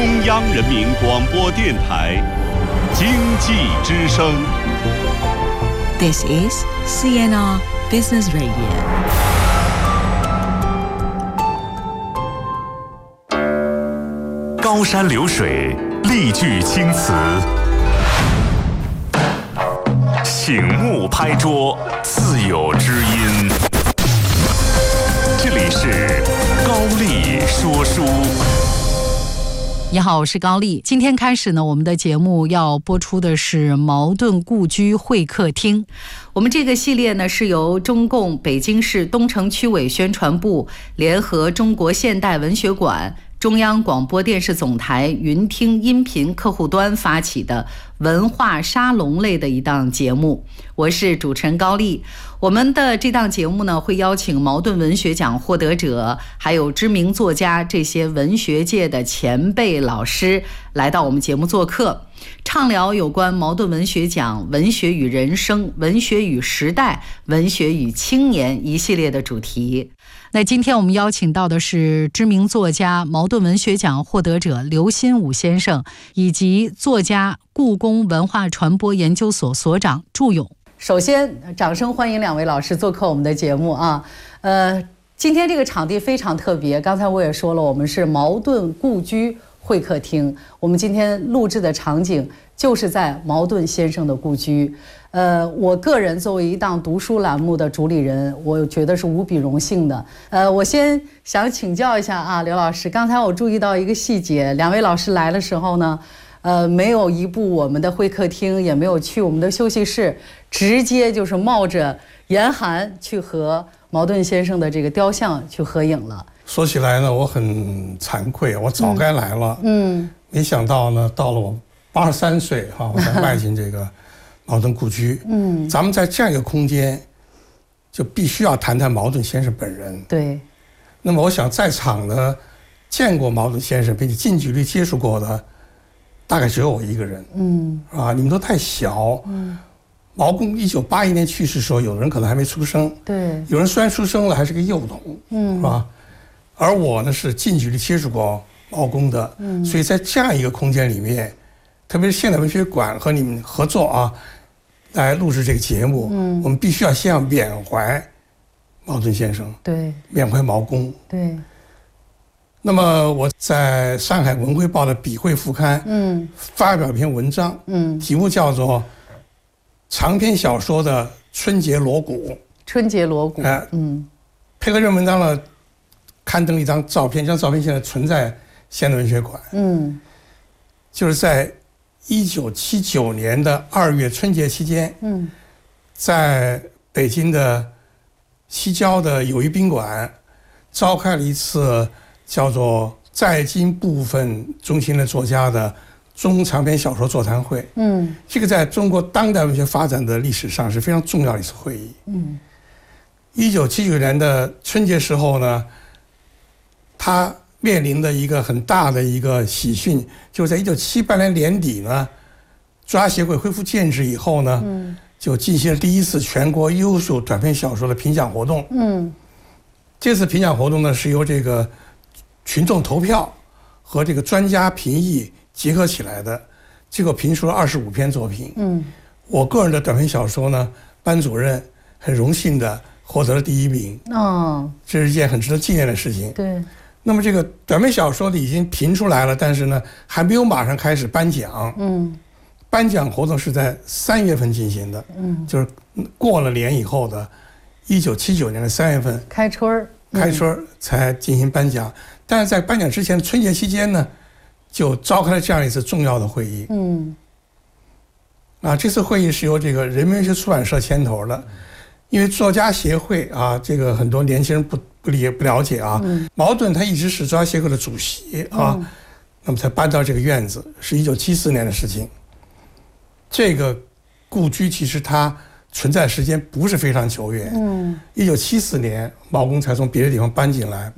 中央人民广播电台经济之声。 This is CNR Business Radio。 高山流水，丽句青词，醒目拍桌，自有知音。这里是高丽说书。 你好，我是高丽。今天开始呢，我们的节目要播出的是茅盾故居会客厅。我们这个系列呢，是由中共北京市东城区委宣传部联合中国现代文学馆、中央广播电视总台云听音频客户端发起的文化沙龙类的一档节目。我是主持人高丽。我们的这档节目呢，会邀请茅盾文学奖获得者，还有知名作家，这些文学界的前辈老师来到我们节目做客，畅聊有关茅盾文学奖、文学与人生、文学与时代、文学与青年一系列的主题。那今天我们邀请到的是知名作家、茅盾文学奖获得者刘心武先生，以及作家、故宫文化传播研究所所长祝勇。首先，掌声欢迎两位老师做客我们的节目啊！今天这个场地非常特别，刚才我也说了，我们是茅盾故居会客厅，我们今天录制的场景就是在茅盾先生的故居。我个人作为一档读书栏目的主理人，我觉得是无比荣幸的。我先想请教一下啊，刘老师，刚才我注意到一个细节，两位老师来的时候呢，没有移步我们的会客厅，也没有去我们的休息室，直接就是冒着严寒去和茅盾先生的这个雕像去合影了。 说起来呢，我很惭愧，我早该来了。没想到呢，到了我83岁哈，我才迈进这个茅盾故居。咱们在这样一个空间，就必须要谈谈茅盾先生本人。 对。 那么我想在场呢，见过茅盾先生并且近距离接触过的，大概只有我一个人。你们都太小。毛公1981年去世的时候，有的人可能还没出生。 对。 有人虽然出生了，还是个幼童。是吧？而我呢是近距离接触过毛公的。所以在这样一个空间里面，特别是现代文学馆和你们合作啊，来录制这个节目。我们必须要先要缅怀茅盾先生。 对。 缅怀毛公。 对。 那么我在上海文汇报的笔会副刊发表一篇文章，题目叫做长篇小说的春节锣鼓。 春节锣鼓。 配合这篇文章呢，刊登了一张照片，这张照片现在存在现代文学馆。就是在1979年的2月春节期间，在北京的西郊的友谊宾馆召开了一次叫做在京部分中心的作家的中长篇小说座谈会。这个在中国当代文学发展的历史上是非常重要的一次会议。1979年的春节时候呢，他面临的一个很大的一个喜讯，就是在1978年年底呢，作家协会恢复建制以后呢，就进行了第一次全国优秀短篇小说的评奖活动。这次评奖活动呢，是由这个群众投票和这个专家评议结合起来的，结果评出了25篇作品。我个人的短篇小说呢，班主任很荣幸的获得了第1名。这是一件很值得纪念的事情。 对。 那么这个短篇小说的已经评出来了，但是呢，还没有马上开始颁奖。颁奖活动是在3月份进行的。就是过了年以后的1979年的3月份开春才进行颁奖。但是在颁奖之前春节期间呢，就召开了这样一次重要的会议。这次会议是由这个人民文学出版社牵头的，因为作家协会啊，这个很多年轻人不了解啊。茅盾他一直是作家协会的主席啊，那么才搬到这个院子，是1974年的事情。这个故居其实它存在时间不是非常久远。1974年毛公才从别的地方搬进来，